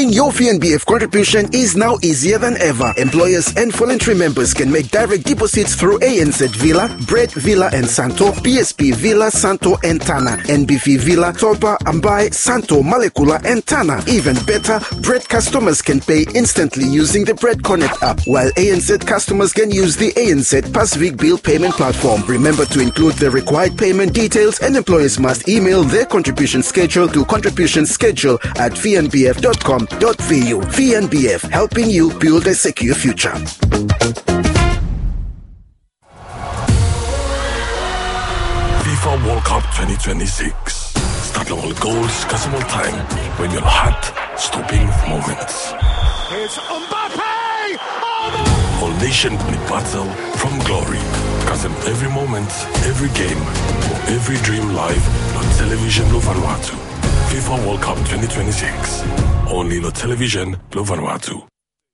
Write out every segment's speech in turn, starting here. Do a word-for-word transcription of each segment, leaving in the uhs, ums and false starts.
Making your V N B F contribution is now easier than ever. Employers and voluntary members can make direct deposits through A N Z Villa, Bread Villa and Santo, P S P Villa, Santo and Tana, N B V Villa, Torpa, Ambai, Santo, Malekula and Tana. Even better, Bread customers can pay instantly using the Bread Connect app, while A N Z customers can use the A N Z Pasvik bill payment platform. Remember to include the required payment details, and employers must email their contribution schedule to contribution schedule at v n b f dot com dot v u. V N B F, helping you build a secure future. FIFA World Cup twenty twenty-six. Startable goals, Casimul time, when your heart stopping moments. It's Mbappe! Oh! All nation battle from glory. Cause in every moment, every game, or every dream live on television lo Vanuatu. FIFA World Cup twenty twenty-six. Only no television lo Vanuatu.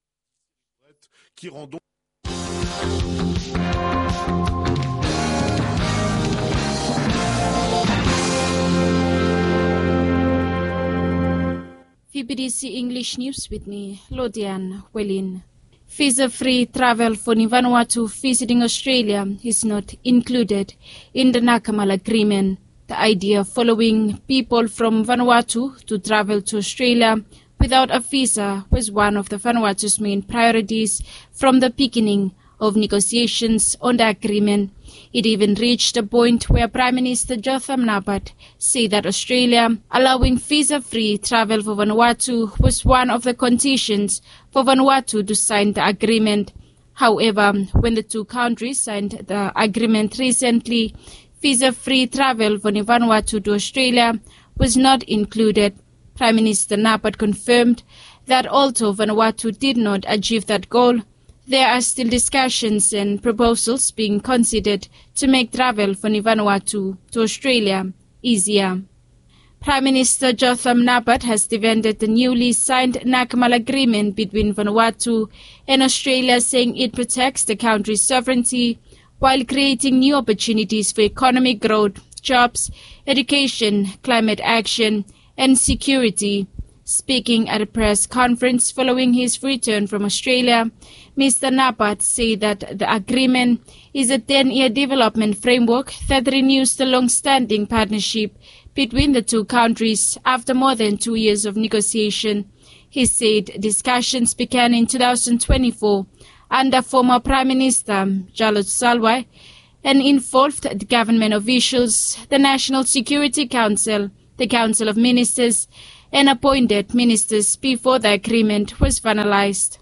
V B D C English News with me, Lodian Welin. Visa-free travel for Vanuatu visiting Australia is not included in the Nakamal Agreement. The idea following people from Vanuatu to travel to Australia without a visa was one of the Vanuatu's main priorities from the beginning of negotiations on the agreement. It even reached a point where Prime Minister Jotham Napat said that Australia allowing visa-free travel for Vanuatu was one of the conditions for Vanuatu to sign the agreement. However, when the two countries signed the agreement recently, visa-free travel for Vanuatu to Australia was not included. Prime Minister Napat confirmed that although Vanuatu did not achieve that goal, there are still discussions and proposals being considered to make travel from Vanuatu to Australia easier. Prime Minister Jotham Napat has defended the newly signed Nakamal Agreement between Vanuatu and Australia, saying it protects the country's sovereignty while creating new opportunities for economic growth, jobs, education, climate action, and security. Speaking at a press conference following his return from Australia, Mister Napat said that the agreement is a ten-year development framework that renews the long-standing partnership between the two countries after more than two years of negotiation. He said discussions began in two thousand twenty-four under former Prime Minister Jalud Salwai and involved the government officials, the National Security Council, the Council of Ministers, and appointed ministers before the agreement was finalized.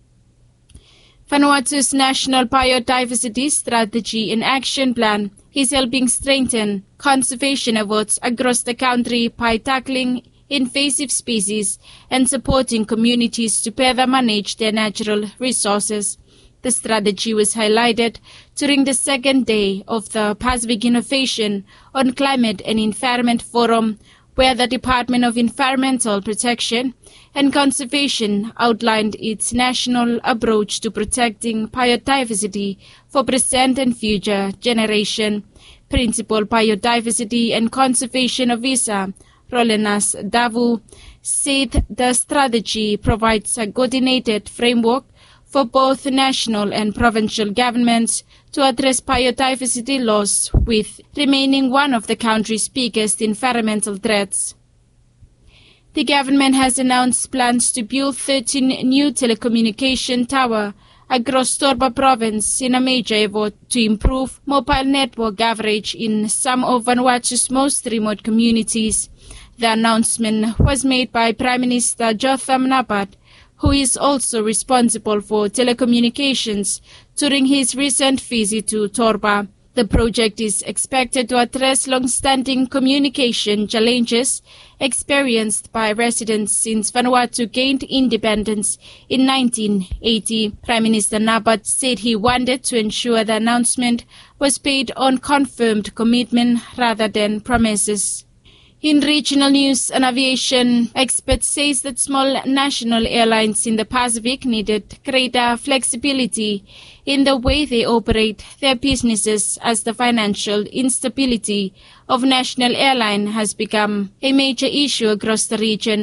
Vanuatu's National Biodiversity Strategy and Action Plan is helping strengthen conservation efforts across the country by tackling invasive species and supporting communities to better manage their natural resources. The strategy was highlighted during the second day of the Pacific Innovation on Climate and Environment Forum, where the Department of Environmental Protection and Conservation outlined its national approach to protecting biodiversity for present and future generation. Principal Biodiversity and Conservation Officer Rolenas Davu said the strategy provides a coordinated framework for both national and provincial governments to address biodiversity loss, with remaining one of the country's biggest environmental threats. The government has announced plans to build thirteen new telecommunication towers across Torba province in a major effort to improve mobile network coverage in some of Vanuatu's most remote communities. The announcement was made by Prime Minister Jotham Napat, who is also responsible for telecommunications, during his recent visit to Torba. The project is expected to address long-standing communication challenges experienced by residents since Vanuatu gained independence in nineteen eighty. Prime Minister Napat said he wanted to ensure the announcement was based on confirmed commitment rather than promises. In regional news, an aviation expert says that small national airlines in the Pacific needed greater flexibility in the way they operate their businesses, as the financial instability of national airline has become a major issue across the region.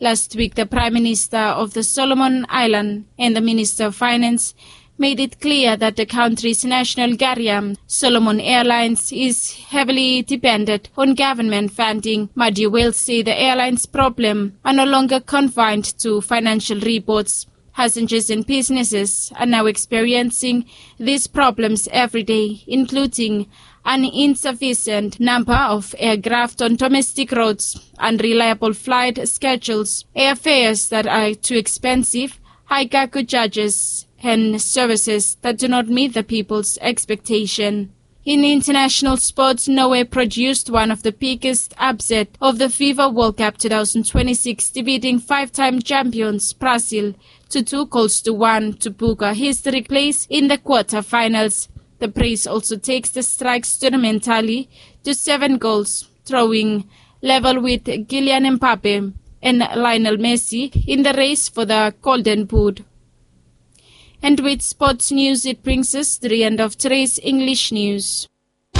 Last week, the Prime Minister of the Solomon Islands and the Minister of Finance made it clear that the country's national carrier, Solomon Airlines, is heavily dependent on government funding. Muddy Whales say the airline's problems are no longer confined to financial reports. Passengers and businesses are now experiencing these problems every day, including an insufficient number of aircraft on domestic roads, unreliable flight schedules, airfares that are too expensive, high cargo charges, and services that do not meet the people's expectation. In international sports, Norway produced one of the biggest upset of the FIFA World Cup twenty twenty-six, defeating five-time champions Brazil to two goals to one to book a historic place in the quarter-finals. The praise also takes the strikes tournament tally to seven goals, throwing level with Kylian Mbappe and Lionel Messi in the race for the Golden Boot. And with sports news, it brings us to the end of today's English news.